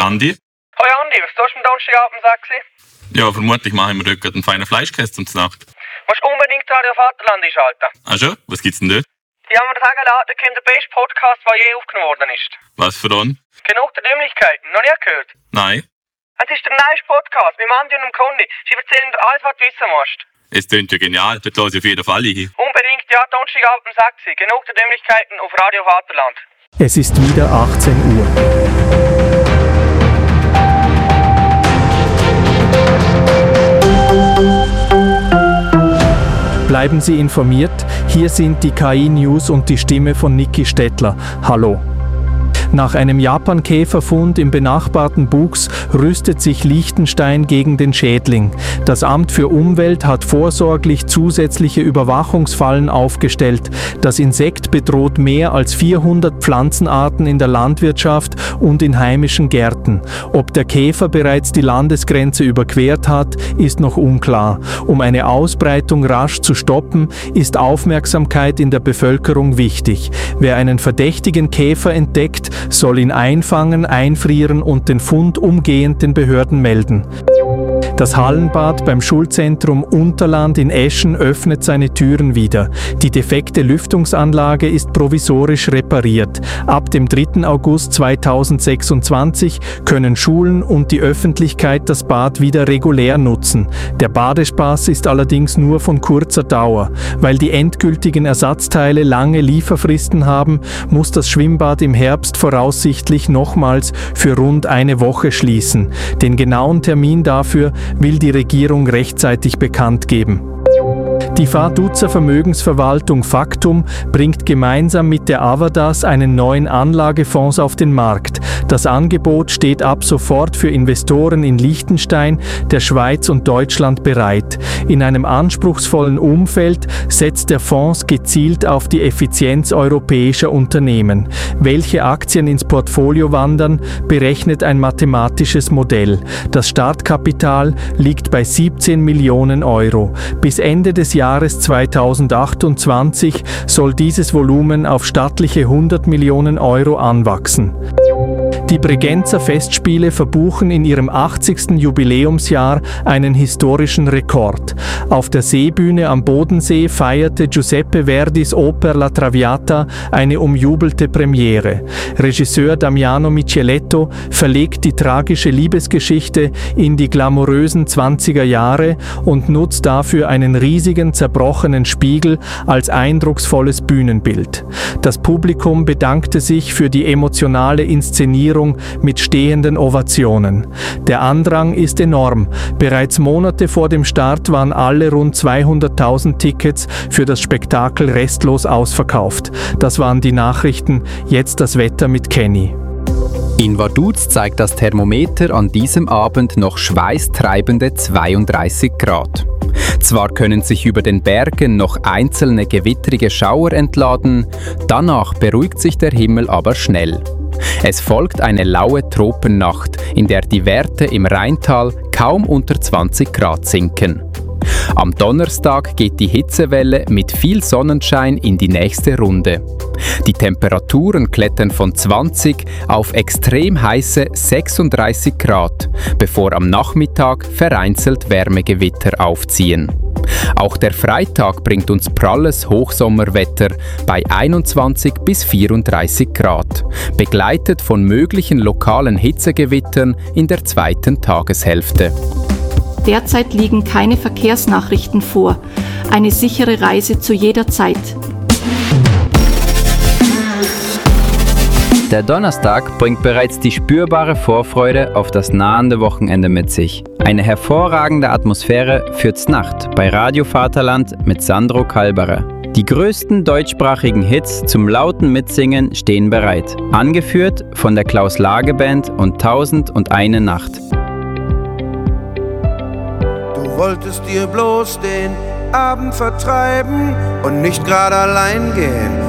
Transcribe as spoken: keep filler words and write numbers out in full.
Andi? Hoi Andi, was tust du am Donnerstagabend, sagst du? Ja, vermutlich machen wir dort einen feinen Fleischkäse zum Nacht. Musst unbedingt Radio Vaterland einschalten. Ah schon? Was gibt's denn dort? Die haben mir sagen lassen, da kommt der beste Podcast, der je aufgenommen worden ist. Was für einen? Genug der Dümmlichkeiten, noch nie gehört? Nein. Es ist der neueste Podcast mit Andi und dem Kondi. Sie erzählen dir alles, was du wissen musst. Es klingt ja genial, das lasse ich auf jeden Fall hin. Unbedingt, ja, Donnerstagabend, sagt sie. Genug der Dümmlichkeiten auf Radio Vaterland. Es ist wieder achtzehn Uhr. Bleiben Sie informiert, hier sind die K I-News und die Stimme von Niki Stettler. Hallo. Nach einem Japan-Käferfund im benachbarten Buchs rüstet sich Liechtenstein gegen den Schädling. Das Amt für Umwelt hat vorsorglich zusätzliche Überwachungsfallen aufgestellt. Das Insekt bedroht mehr als vierhundert Pflanzenarten in der Landwirtschaft und in heimischen Gärten. Ob der Käfer bereits die Landesgrenze überquert hat, ist noch unklar. Um eine Ausbreitung rasch zu stoppen, ist Aufmerksamkeit in der Bevölkerung wichtig. Wer einen verdächtigen Käfer entdeckt, soll ihn einfangen, einfrieren und den Fund umgehend den Behörden melden. Das Hallenbad beim Schulzentrum Unterland in Eschen öffnet seine Türen wieder. Die defekte Lüftungsanlage ist provisorisch repariert. Ab dem dritten August zweitausendsechsundzwanzig können Schulen und die Öffentlichkeit das Bad wieder regulär nutzen. Der Badespaß ist allerdings nur von kurzer Dauer. Weil die endgültigen Ersatzteile lange Lieferfristen haben, muss das Schwimmbad im Herbst voraussichtlich nochmals für rund eine Woche schließen. Den genauen Termin dafür will die Regierung rechtzeitig bekannt geben. Die Vaduz Vermögensverwaltung Factum bringt gemeinsam mit der Avadas einen neuen Anlagefonds auf den Markt. Das Angebot steht ab sofort für Investoren in Liechtenstein, der Schweiz und Deutschland bereit. In einem anspruchsvollen Umfeld setzt der Fonds gezielt auf die Effizienz europäischer Unternehmen. Welche Aktien ins Portfolio wandern, berechnet ein mathematisches Modell. Das Startkapital liegt bei siebzehn Millionen Euro. Bis Ende des Jahres zweitausendachtundzwanzig soll dieses Volumen auf stattliche hundert Millionen Euro anwachsen. Die Bregenzer Festspiele verbuchen in ihrem achtzigsten Jubiläumsjahr einen historischen Rekord. Auf der Seebühne am Bodensee feierte Giuseppe Verdis Oper La Traviata eine umjubelte Premiere. Regisseur Damiano Micheletto verlegt die tragische Liebesgeschichte in die glamourösen zwanziger Jahre und nutzt dafür einen riesigen zerbrochenen Spiegel als eindrucksvolles Bühnenbild. Das Publikum bedankte sich für die emotionale Inszenierung mit stehenden Ovationen. Der Andrang ist enorm. Bereits Monate vor dem Start waren alle rund zweihunderttausend Tickets für das Spektakel restlos ausverkauft. Das waren die Nachrichten. Jetzt das Wetter mit Kenny. In Vaduz zeigt das Thermometer an diesem Abend noch schweißtreibende zweiunddreißig Grad. Zwar können sich über den Bergen noch einzelne gewittrige Schauer entladen, danach beruhigt sich der Himmel aber schnell. Es folgt eine laue Tropennacht, in der die Werte im Rheintal kaum unter zwanzig Grad sinken. Am Donnerstag geht die Hitzewelle mit viel Sonnenschein in die nächste Runde. Die Temperaturen klettern von zwanzig auf extrem heiße sechsunddreißig Grad, bevor am Nachmittag vereinzelt Wärmegewitter aufziehen. Auch der Freitag bringt uns pralles Hochsommerwetter bei einundzwanzig bis vierunddreißig Grad, begleitet von möglichen lokalen Hitzegewittern in der zweiten Tageshälfte. Derzeit liegen keine Verkehrsnachrichten vor. Eine sichere Reise zu jeder Zeit. Der Donnerstag bringt bereits die spürbare Vorfreude auf das nahende Wochenende mit sich. Eine hervorragende Atmosphäre führt's Nacht bei Radio Vaterland mit Sandro Kalberer. Die größten deutschsprachigen Hits zum lauten Mitsingen stehen bereit. Angeführt von der Klaus-Lage-Band und Tausend und eine Nacht. Du wolltest dir bloß den Abend vertreiben und nicht gerade allein gehen.